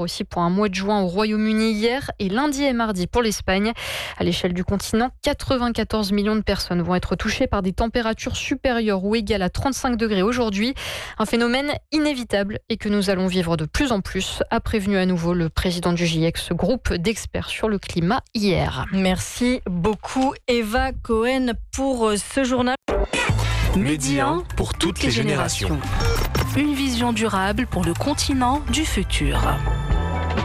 aussi pour un mois de juin au Royaume-Uni hier et lundi et mardi pour l'Espagne. À l'échelle du continent, 94 millions de personnes vont être touchées par des températures supérieures ou égales à 35 degrés aujourd'hui. Un phénomène inévitable et que nous allons vivre de plus en plus, a prévenu à nouveau le président du GIEC, ce groupe d'experts sur le climat hier. Merci beaucoup Eva Cohen pour ce journal. Medi 1 pour toutes les générations. Une vision durable pour le continent du futur.